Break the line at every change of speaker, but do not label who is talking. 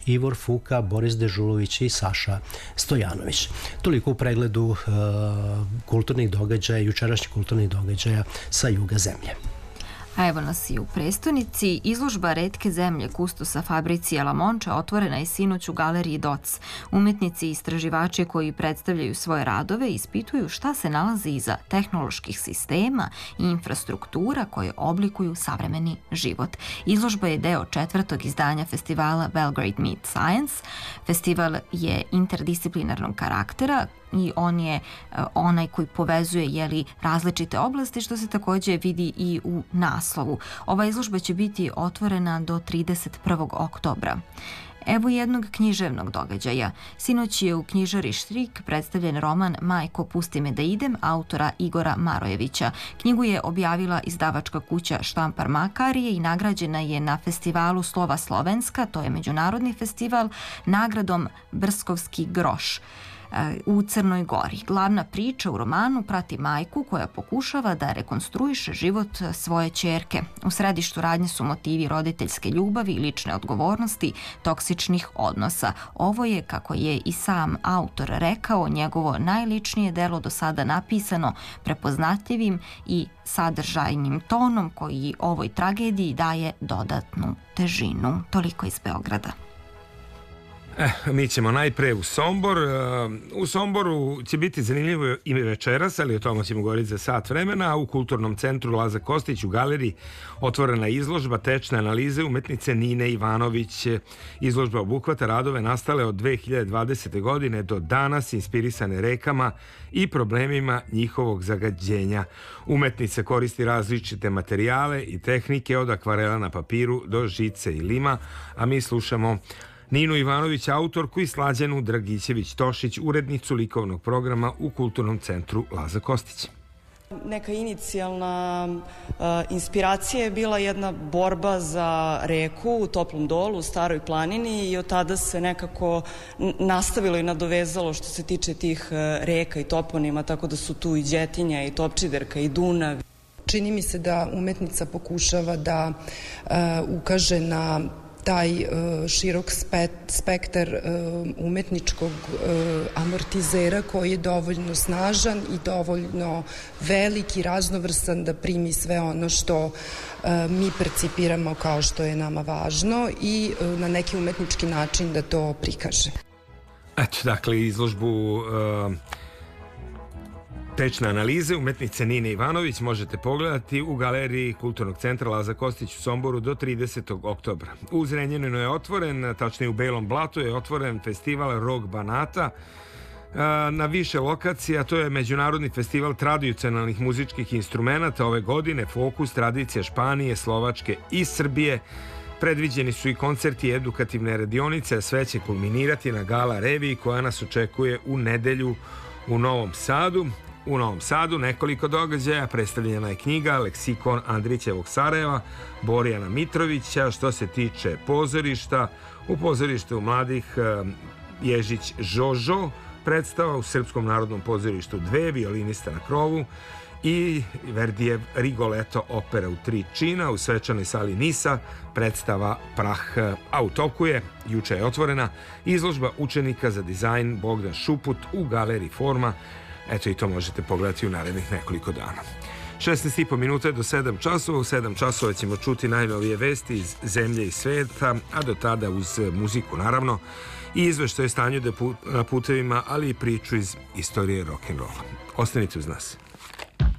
Ivor Fuka, Boris Dežulović i Saša Stojanović. Toliko u pregledu kulturnih događaja, jučerašnjih kulturnih događaja sa juga zemlje.
A evo nas i u prestonici. Izložba retke zemlje kustosa Fabricija Lamonča otvorena je sinoć u galeriji Doc. Umetnici i istraživači koji predstavljaju svoje radove ispituju šta se nalazi iza tehnoloških sistema i infrastruktura koje oblikuju savremeni život. Izložba je deo 4. izdanja festivala Belgrade Meet Science. Festival je interdisciplinarnog karaktera i on je onaj koji povezuje različite oblasti, što se također vidi i u naslovu. Ova izložba će biti otvorena do 31. oktobra. Evo jednog književnog događaja. Sinoć je u knjižari Štrik predstavljen roman Majko, pusti me da idem, autora Igora Marojevića. Knjigu je objavila izdavačka kuća Štampar Makarije i nagrađena je na festivalu Slova Slovenska, to je međunarodni festival, nagradom Brskovski groš u Crnoj Gori. Glavna priča u romanu prati majku koja pokušava da rekonstruiše život svoje ćerke. U središtu radnje su motivi roditeljske ljubavi, lične odgovornosti, toksičnih odnosa. Ovo je, kako je i sam autor rekao, njegovo najličnije delo do sada napisano prepoznatljivim i sadržajnim tonom koji ovoj tragediji daje dodatnu težinu. Toliko iz Beograda.
Mi ćemo najpre u Sombor. U Somboru će biti zanimljivo i večeras, ali o tome ćemo govoriti za sat vremena. U Kulturnom centru Laza Kostić u galeriji otvorena izložba tečne analize umetnice Nine Ivanović. Izložba obuhvata radove nastale od 2020. godine do danas, inspirisane rekama i problemima njihovog zagađenja. Umetnica koristi različite materijale i tehnike od akvarela na papiru do žice i lima, a mi slušamo Ninu Ivanović, autorku, i Slađanu Dragićević-Tošić, urednicu likovnog programa u Kulturnom centru Laza Kostić.
Neka inicijalna inspiracija je bila jedna borba za reku u Toplom Dolu, u Staroj planini, i od tada se nekako nastavilo i nadovezalo što se tiče tih reka i toponima, tako da su tu i Đetinja i Topčiderka i Dunav.
Čini mi se da umetnica pokušava da ukaže na taj širok spektar umetničkog amortizera koji je dovoljno snažan i dovoljno velik i raznovrsan da primi sve ono što mi percipiramo kao što je nama važno i na neki umetnički način da to prikaže.
Eto, dakle, izložbu tečne analize umetnice Nine Ivanović možete pogledati u galeriji Kulturnog centra Laza Kostić u Somboru do 30. oktobra. U Zrenjaninu je otvoren, tačnije u Belom Blatu je otvoren festival Rog Banata na više lokacija. To je međunarodni festival tradicionalnih muzičkih instrumenata. Ove godine fokus tradicija Španije, Slovačke i Srbije. Predviđeni su i koncerti i edukativne radionice, a sve će kulminirati na gala reviji koja nas očekuje u nedelju u Novom Sadu. U Novom Sadu nekoliko događaja, predstavljena je knjiga Leksikon Andrićevog Sarajeva, Borijana Mitrovića. Što se tiče pozorišta, u pozorištu mladih Ježić Žožo, predstava u Srpskom narodnom pozorištu 2, violinista na krovu, i Verdijev Rigoletto opera u 3 čina u svečanoj sali Nisa, predstava Prah. A u toku je, juče je otvorena, izložba učenika za dizajn Bogdan Šuput u galeriji Forma. Eto, i to možete pogledati u narednih nekoliko dana. 16,5 minuta do 7 časova. U 7 časova ćemo čuti najnovije vesti iz zemlje i sveta, a do tada uz muziku naravno i izveštaj o stanju na putevima, ali i priču iz istorije rock'n'rolla. Ostanite uz nas.